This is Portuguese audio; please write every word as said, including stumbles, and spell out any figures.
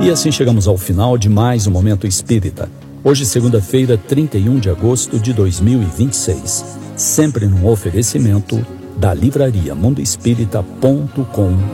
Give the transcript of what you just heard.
E assim chegamos ao final de mais um Momento Espírita. Hoje, segunda-feira, trinta e um de agosto de dois mil e vinte e seis. Sempre num oferecimento da livraria mundo espírita ponto com